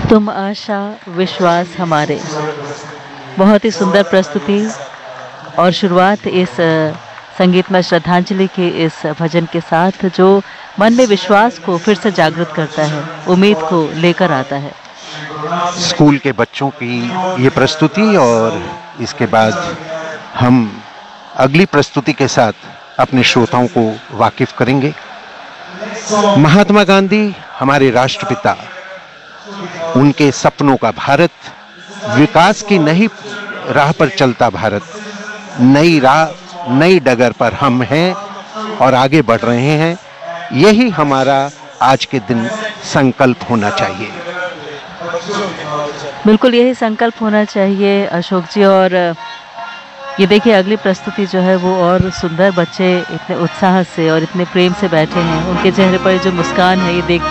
तुम आशा विश्वास हमारे। बहुत ही सुंदर प्रस्तुति और शुरुआत इस संगीतमय श्रद्धांजलि के इस भजन के साथ, जो मन में विश्वास को फिर से जागृत करता है, उम्मीद को लेकर आता है। स्कूल के बच्चों की ये प्रस्तुति, और इसके बाद हम अगली प्रस्तुति के साथ अपने श्रोताओं को वाकिफ करेंगे। महात्मा गांधी हमारे राष्ट्रपिता, उनके सपनों का भारत, विकास की नई राह पर चलता भारत, नई राह नई डगर पर हम हैं और आगे बढ़ रहे हैं। यही हमारा आज के दिन संकल्प होना चाहिए। बिल्कुल यही संकल्प होना चाहिए अशोक जी। और ये देखिए अगली प्रस्तुति जो है वो और सुंदर, बच्चे इतने उत्साह से और इतने प्रेम से बैठे हैं, उनके चेहरे पर जो मुस्कान है ये देख